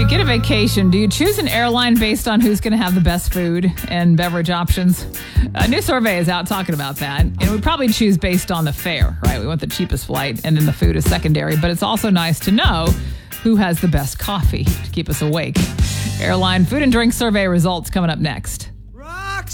you get a vacation, do you choose an airline based on who's going to have the best food and beverage options? A new survey is out talking about that. And we probably choose based on the fare, right? We want the cheapest flight, and then the food is secondary. But it's also nice to know who has the best coffee to keep us awake. Airline food and drink survey results coming up next.